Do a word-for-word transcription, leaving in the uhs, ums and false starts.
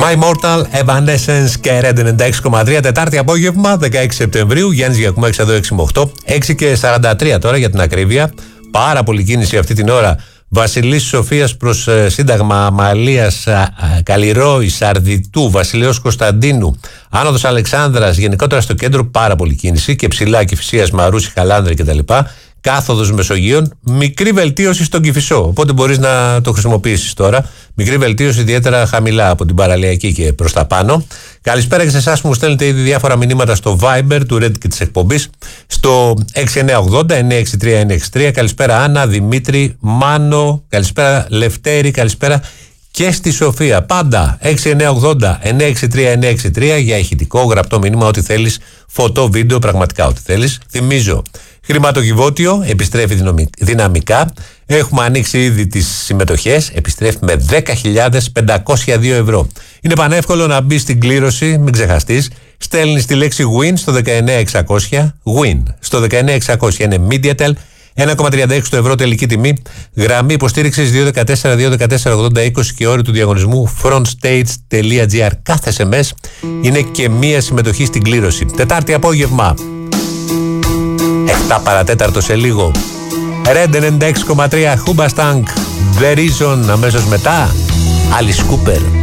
My Mortal, Evanescence και Red ενενήντα έξι κόμμα τρία. Τετάρτη απόγευμα, δεκαέξι Σεπτεμβρίου. Γιάννης Γιακουμάκης εδώ, έξι με οκτώ. έξι και σαράντα τρία τώρα για την ακρίβεια. Πάρα πολύ κίνηση αυτή την ώρα. Βασιλής Σοφίας προς ε, Σύνταγμα Αμαλίας Καλλιρόης Αρδιτού, Βασιλέως Κωνσταντίνου, Άνοδος Αλεξάνδρας, γενικότερα στο κέντρο πάρα πολύ κίνηση και ψηλά Κηφισίας, Μαρούσι, Χαλάνδρη κτλ. Κάθοδος Μεσογείων, μικρή βελτίωση στον Κηφισό. Οπότε μπορείς να το χρησιμοποιήσεις τώρα. Μικρή βελτίωση, ιδιαίτερα χαμηλά από την παραλιακή και προς τα πάνω. Καλησπέρα και σε εσάς που μου στέλνετε ήδη διάφορα μηνύματα στο Viber του Red και της εκπομπής. Στο έξι εννιά ογδόντα εννιά έξι τρία εννιά έξι τρία. Καλησπέρα Άννα, Δημήτρη, Μάνο. Καλησπέρα Λευτέρη. Καλησπέρα και στη Σοφία. Πάντα έξι εννιά ογδόντα εννιά έξι τρία εννιά έξι τρία για ηχητικό, γραπτό μήνυμα, ό,τι θέλεις. Φωτό, βίντεο, πραγματικά ό,τι θέλεις. Θυμίζω. Χρηματοκιβώτιο επιστρέφει δυναμικά. Έχουμε ανοίξει ήδη τις συμμετοχές. Επιστρέφει με δέκα χιλιάδες πεντακόσια δύο ευρώ. Είναι πανεύκολο να μπει στην κλήρωση, μην ξεχαστείς. Στέλνεις τη λέξη win στο δεκαεννιά εξακόσια. Win στο δεκαεννιά εξακόσια είναι Mediatel. ένα κόμμα τριάντα έξι το ευρώ τελική τιμή. Γραμμή υποστήριξης δύο ένα τέσσερα δύο ένα τέσσερα ογδόντα είκοσι και όροι του διαγωνισμού frontstage.gr. Κάθε ες εμ ες είναι και μία συμμετοχή στην κλήρωση. Τετάρτη απόγευμα. εφτά παρατέταρτο σε λίγο. Red ενενήντα έξι κόμμα τρία, Hoobastank, The Reason. Αμέσως μετά Alice Cooper.